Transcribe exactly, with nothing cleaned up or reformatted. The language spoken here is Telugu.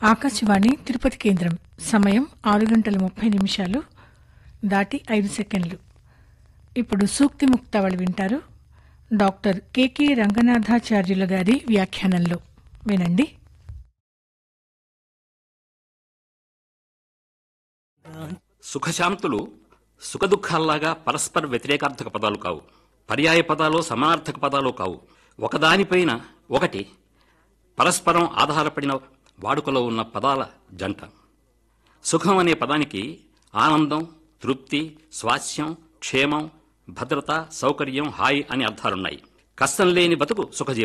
ఆకాశవాణి తిరుపతి కేంద్రం. సమయం ఆరు గంటల ముప్పై నిమిషాలు దాటి ఐదు సెకండ్లు. ఇప్పుడు సూక్తి ముక్తావళి వింటారు. డాక్టర్ కెకే రంగనాథాచార్యుల గారి వ్యాఖ్యానంలో వినండి. సుఖశాంతులు సుఖదుఖాల్లాగా పరస్పర వ్యతిరేకార్థక పదాలు కావు. పర్యాయ పదాలు సమానార్థక పదాలు కావు. ఒకదానిపైన ఒకటి పరస్పరం ఆధారపడిన వాడుకలో ఉన్న పదాల జంట. సుఖం అనే పదానికి ఆనందం, తృప్తి, స్వాస్థ్యం, క్షేమం, భద్రత, సౌకర్యం, హాయి అని అర్థాలున్నాయి. కష్టం లేని బతుకు సుఖజీవనం.